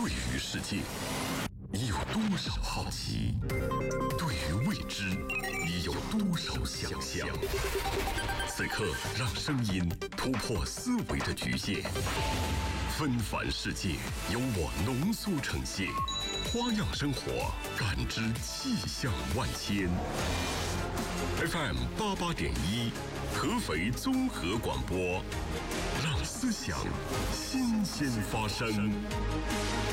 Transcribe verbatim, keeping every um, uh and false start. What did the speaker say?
对于世界，你有多少好奇？对于未知，你有多少想象？此刻，让声音突破思维的局限，纷繁世界由我浓缩呈现，花样生活，感知气象万千。F M 八八点一，合肥综合广播，让思想新鲜发生。